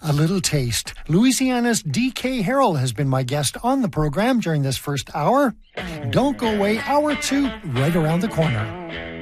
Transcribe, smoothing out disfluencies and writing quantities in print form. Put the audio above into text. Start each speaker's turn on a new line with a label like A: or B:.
A: A little taste. Louisiana's D.K. Harrell has been my guest on the program during this first hour. Don't go away, hour 2 right around the corner.